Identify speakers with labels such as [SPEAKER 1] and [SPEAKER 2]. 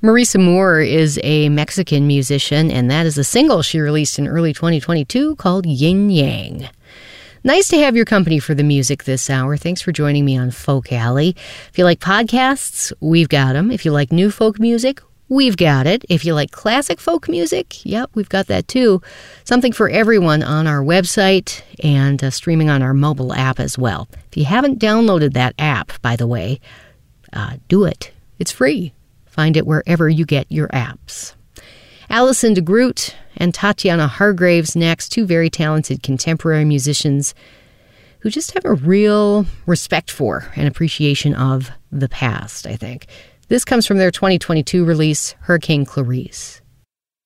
[SPEAKER 1] Marisa Moore is a Mexican musician, and that is a single she released in early 2022 called Yin Yang. Nice to have your company for the music this hour. Thanks for joining me on Folk Alley. If you like podcasts, we've got them. If you like new folk music, we've got it. If you like classic folk music, yep, we've got that too. Something for everyone on our website and streaming on our mobile app as well. If you haven't downloaded that app, by the way, do it. It's free. Find it wherever you get your apps. Alison DeGroot and Tatiana Hargraves next, two very talented contemporary musicians who just have a real respect for and appreciation of the past, I think. This comes from their 2022 release, Hurricane Clarice.